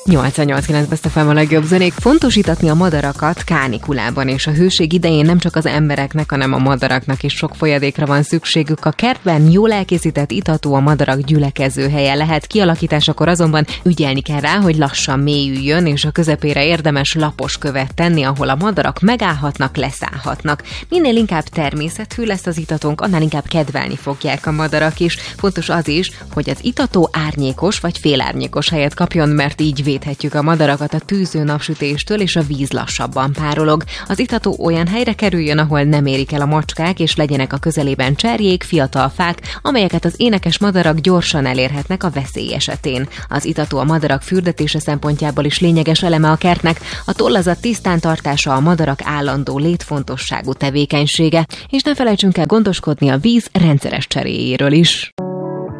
88.9 Best FM a legjobb zenék. Fontos itatni a madarakat kánikulában, és a hőség idején nem csak az embereknek, hanem a madaraknak is sok folyadékra van szükségük. A kertben jól elkészített itató a madarak gyülekező helye lehet, kialakításakor azonban ügyelni kell rá, hogy lassan mélyüljön, és a közepére érdemes lapos követ tenni, ahol a madarak megállhatnak, leszállhatnak. Minél inkább természetű lesz az itatónk, annál inkább kedvelni fogják a madarak is. Fontos az is, hogy az itató árnyékos vagy félárnyékos helyet kapjon, mert így védhetjük a madarakat a tűző napsütéstől, és a víz lassabban párolog. Az itató olyan helyre kerüljön, ahol nem érik el a macskák, és legyenek a közelében cserjék, fiatal fák, amelyeket az énekes madarak gyorsan elérhetnek a veszély esetén. Az itató a madarak fürdetése szempontjából is lényeges eleme a kertnek, a tollazat tisztán tartása a madarak állandó létfontosságú tevékenysége, és ne felejtsünk el gondoskodni a víz rendszeres cseréjéről is.